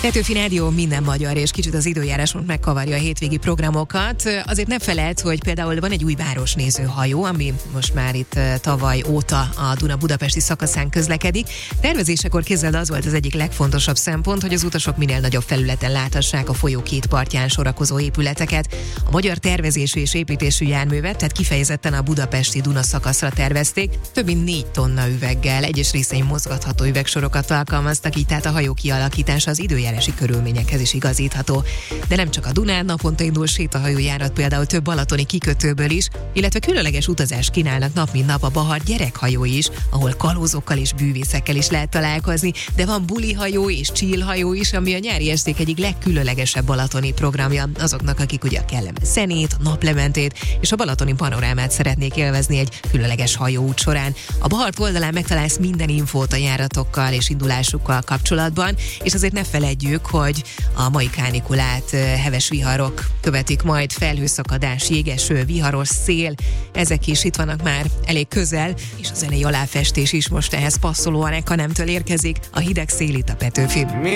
Petőfi Rádió, minden magyar, és kicsit az időjárás megkavarja a hétvégi programokat. Azért ne feledd, hogy például van egy új városnéző hajó, ami most már itt tavaly óta a Duna budapesti szakaszán közlekedik. Tervezésekor képzeld, az volt az egyik legfontosabb szempont, hogy az utasok minél nagyobb felületen láthassák a folyó két partján sorakozó épületeket. A magyar tervezésű és építésű járművet, tehát kifejezetten a budapesti Duna szakaszra tervezték, több mint 4 tonna üveggel, egyes részein mozgatható üvegsorokat alkalmaztak, így tehát a hajó kialakítása az időjárási körülményekhez is igazítható. De nem csak a Dunán, naponta indul sétahajójárat például több balatoni kikötőből is, illetve különleges utazást kínálnak nap mint nap a Bahar gyerekhajó is, ahol kalózokkal és bűvészekkel is lehet találkozni, de van bulihajó és chillhajó is, ami a nyári esték egyik legkülönlegesebb balatoni programja azoknak, akik ugye a kellemes zenét, a naplementét és a balatoni panorámát szeretnék élvezni egy különleges hajóút során. A Bahart oldalán megtalálsz minden infót a járatokkal és indulásukkal kapcsolatban, és azért ne feledjük, hogy a mai kánikulát heves viharok követik majd, felhőszakadás, jégeső, viharos szél, ezek is itt vannak már elég közel, és a zenei aláfestés is most ehhez passzolóan Ekanemtől érkezik, a hideg szél itt a Petőfin.